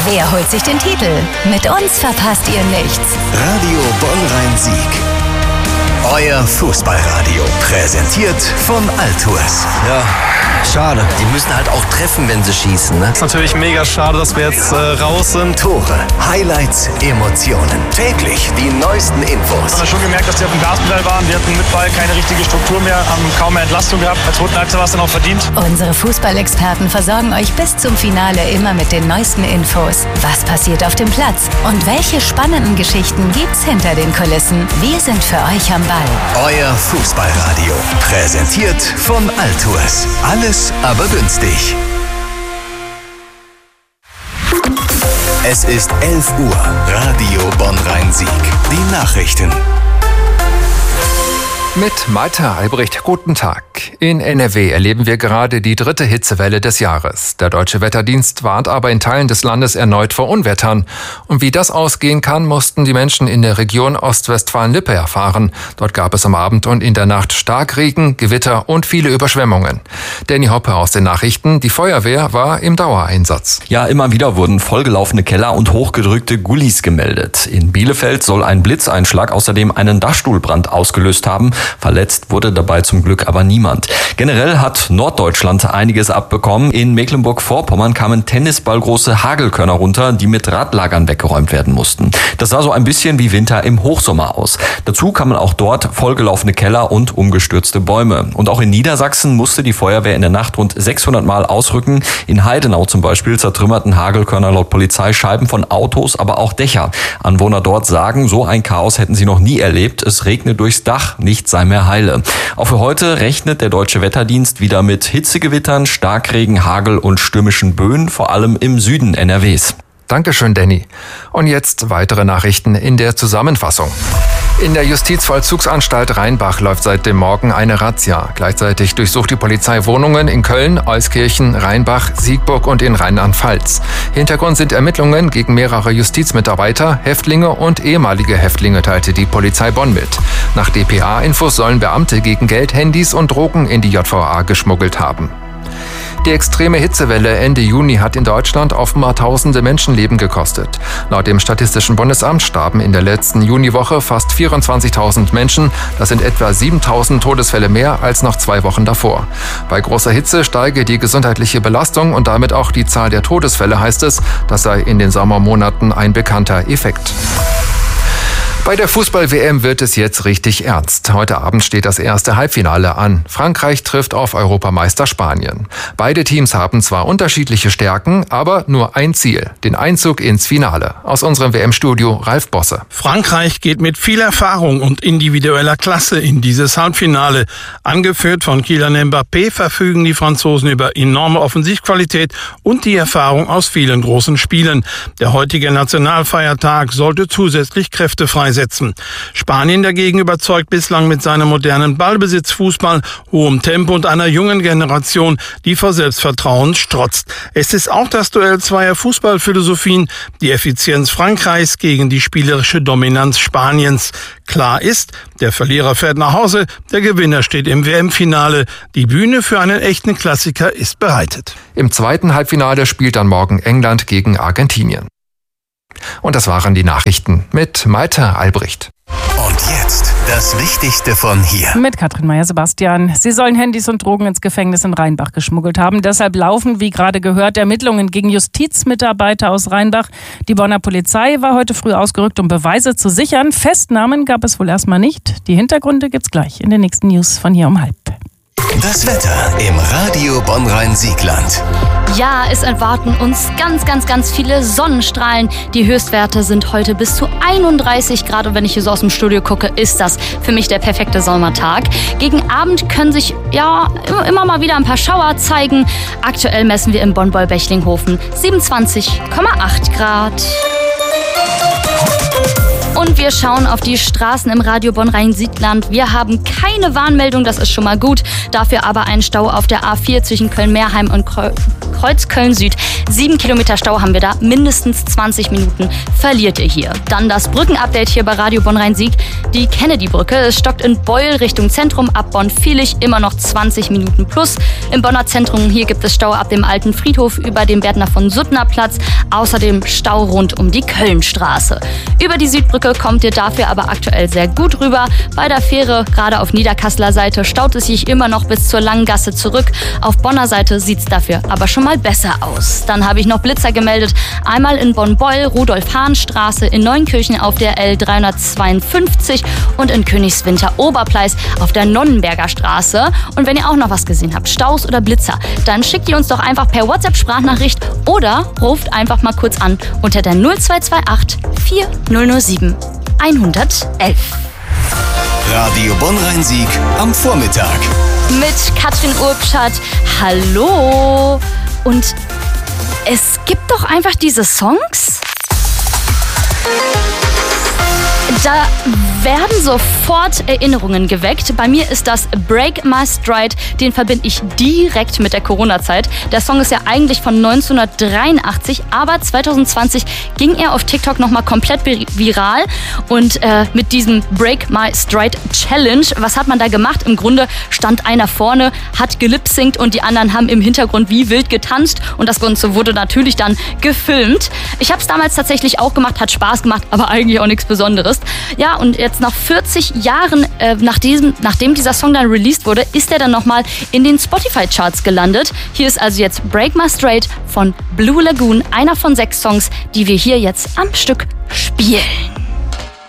Wer holt sich den Titel? Mit uns verpasst ihr nichts. Radio Bonn-Rhein-Sieg. Euer Fußballradio. Präsentiert von Altours. Ja, schade. Die müssen halt auch treffen, wenn sie schießen, ne? Das ist natürlich mega schade, dass wir jetzt raus sind. Tore, Highlights, Emotionen. Täglich die neuesten Infos. Man hat schon gemerkt, dass die auf dem Gaspedal waren. Die hatten mit Ball keine richtige Struktur mehr, haben kaum mehr Entlastung gehabt. Als roten Halbzeit war es dann auch verdient. Unsere Fußballexperten versorgen euch bis zum Finale immer mit den neuesten Infos. Was passiert auf dem Platz? Und welche spannenden Geschichten gibt's hinter den Kulissen? Wir sind für euch am Ball. Euer Fußballradio. Präsentiert von Altours. Alles aber günstig. Es ist 11 Uhr. Radio Bonn-Rhein-Sieg. Die Nachrichten. Mit Malte Albrecht, guten Tag. In NRW erleben wir gerade die 3. Hitzewelle des Jahres. Der Deutsche Wetterdienst warnt aber in Teilen des Landes erneut vor Unwettern. Und wie das ausgehen kann, mussten die Menschen in der Region Ostwestfalen-Lippe erfahren. Dort gab es am Abend und in der Nacht Starkregen, Gewitter und viele Überschwemmungen. Danny Hoppe aus den Nachrichten. Die Feuerwehr war im Dauereinsatz. Ja, immer wieder wurden vollgelaufene Keller und hochgedrückte Gullis gemeldet. In Bielefeld soll ein Blitzeinschlag außerdem einen Dachstuhlbrand ausgelöst haben. Verletzt wurde dabei zum Glück aber niemand. Generell hat Norddeutschland einiges abbekommen. In Mecklenburg-Vorpommern kamen tennisballgroße Hagelkörner runter, die mit Radlagern weggeräumt werden mussten. Das sah so ein bisschen wie Winter im Hochsommer aus. Dazu kamen auch dort vollgelaufene Keller und umgestürzte Bäume. Und auch in Niedersachsen musste die Feuerwehr in der Nacht rund 600 Mal ausrücken. In Heidenau zum Beispiel zertrümmerten Hagelkörner laut Polizei Scheiben von Autos, aber auch Dächer. Anwohner dort sagen, so ein Chaos hätten sie noch nie erlebt. Es regne durchs Dach, nichts sei mehr heile. Auch für heute rechnet der Deutsche Wetterdienst wieder mit Hitzegewittern, Starkregen, Hagel und stürmischen Böen, vor allem im Süden NRWs. Dankeschön, Danny. Und jetzt weitere Nachrichten in der Zusammenfassung. In der Justizvollzugsanstalt Rheinbach läuft seit dem Morgen eine Razzia. Gleichzeitig durchsucht die Polizei Wohnungen in Köln, Euskirchen, Rheinbach, Siegburg und in Rheinland-Pfalz. Hintergrund sind Ermittlungen gegen mehrere Justizmitarbeiter, Häftlinge und ehemalige Häftlinge, teilte die Polizei Bonn mit. Nach dpa-Infos sollen Beamte gegen Geld, Handys und Drogen in die JVA geschmuggelt haben. Die extreme Hitzewelle Ende Juni hat in Deutschland offenbar tausende Menschenleben gekostet. Laut dem Statistischen Bundesamt starben in der letzten Juniwoche fast 24.000 Menschen. Das sind etwa 7.000 Todesfälle mehr als noch 2 Wochen davor. Bei großer Hitze steige die gesundheitliche Belastung und damit auch die Zahl der Todesfälle, heißt es. Das sei in den Sommermonaten ein bekannter Effekt. Bei der Fußball-WM wird es jetzt richtig ernst. Heute Abend steht das erste Halbfinale an. Frankreich trifft auf Europameister Spanien. Beide Teams haben zwar unterschiedliche Stärken, aber nur ein Ziel, den Einzug ins Finale. Aus unserem WM-Studio Ralf Bosse. Frankreich geht mit viel Erfahrung und individueller Klasse in dieses Halbfinale. Angeführt von Kylian Mbappé verfügen die Franzosen über enorme Offensivqualität und die Erfahrung aus vielen großen Spielen. Der heutige Nationalfeiertag sollte zusätzlich Kräfte freisetzen. Spanien dagegen überzeugt bislang mit seinem modernen Ballbesitzfußball, hohem Tempo und einer jungen Generation, die vor Selbstvertrauen strotzt. Es ist auch das Duell zweier Fußballphilosophien, die Effizienz Frankreichs gegen die spielerische Dominanz Spaniens. Klar ist, der Verlierer fährt nach Hause, der Gewinner steht im WM-Finale. Die Bühne für einen echten Klassiker ist bereitet. Im zweiten Halbfinale spielt dann morgen England gegen Argentinien. Und das waren die Nachrichten mit Malte Albrecht. Und jetzt das Wichtigste von hier. Mit Katrin Meyer-Sebastian. Sie sollen Handys und Drogen ins Gefängnis in Rheinbach geschmuggelt haben. Deshalb laufen, wie gerade gehört, Ermittlungen gegen Justizmitarbeiter aus Rheinbach. Die Bonner Polizei war heute früh ausgerückt, um Beweise zu sichern. Festnahmen gab es wohl erstmal nicht. Die Hintergründe gibt's gleich in den nächsten News von hier um 12:30. Das Wetter im Radio Bonn-Rhein-Siegland. Ja, es erwarten uns ganz viele Sonnenstrahlen. Die Höchstwerte sind heute bis zu 31 Grad. Und wenn ich hier so aus dem Studio gucke, ist das für mich der perfekte Sommertag. Gegen Abend können sich immer mal wieder ein paar Schauer zeigen. Aktuell messen wir in Bonn-Beulbechlinghofen 27,8 Grad. Und wir schauen auf die Straßen im Radio Bonn-Rhein-Siegland. Wir haben keine Warnmeldung, das ist schon mal gut. Dafür aber einen Stau auf der A4 zwischen Köln-Meerheim und Kreuz Köln Süd. 7 Kilometer Stau haben wir da, mindestens 20 Minuten verliert ihr hier. Dann das Brückenupdate hier bei Radio Bonn-Rhein-Sieg. Die Kennedy-Brücke, es stockt in Beul Richtung Zentrum, ab Bonn-Vilich immer noch 20 Minuten plus. Im Bonner Zentrum hier gibt es Stau ab dem Alten Friedhof über den Bärtner von Suttner Platz. Außerdem Stau rund um die Kölnstraße. Über die Südbrücke kommt ihr dafür aber aktuell sehr gut rüber. Bei der Fähre, gerade auf Niederkasseler Seite, staut es sich immer noch bis zur Langen Gasse zurück. Auf Bonner Seite sieht es dafür aber schon mal besser aus. Dann habe ich noch Blitzer gemeldet. Einmal in Bonn-Beul, Rudolf-Hahn-Straße, in Neunkirchen auf der L352 und in Königswinter-Oberpleis auf der Nonnenberger Straße. Und wenn ihr auch noch was gesehen habt, Staus oder Blitzer, dann schickt ihr uns doch einfach per WhatsApp-Sprachnachricht oder ruft einfach mal kurz an unter der 0228 4007 111. Radio Bonn-Rhein-Sieg am Vormittag. Mit Katrin Urbschat. Hallo. Und es gibt doch einfach diese Songs. Da werden sofort Erinnerungen geweckt. Bei mir ist das Break My Stride. Den verbinde ich direkt mit der Corona-Zeit. Der Song ist ja eigentlich von 1983, aber 2020 ging er auf TikTok nochmal komplett viral. Und mit diesem Break My Stride Challenge, was hat man da gemacht? Im Grunde stand einer vorne, hat gelipsingt und die anderen haben im Hintergrund wie wild getanzt. Und das Ganze wurde natürlich dann gefilmt. Ich habe es damals tatsächlich auch gemacht, hat Spaß gemacht, aber eigentlich auch nichts Besonderes. Ja, und jetzt nach 40 Jahren, nachdem dieser Song dann released wurde, ist er dann nochmal in den Spotify-Charts gelandet. Hier ist also jetzt Break My Stride von Blue Lagoon, einer von 6 Songs, die wir hier jetzt am Stück spielen.